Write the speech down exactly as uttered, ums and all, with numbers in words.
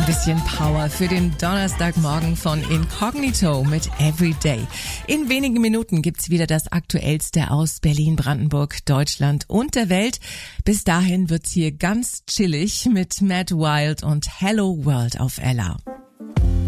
Bisschen Power für den Donnerstagmorgen von Incognito mit Everyday. In wenigen Minuten gibt's wieder das Aktuellste aus Berlin, Brandenburg, Deutschland und der Welt. Bis dahin wird's hier ganz chillig mit Matt Wild und Hello World auf Ella.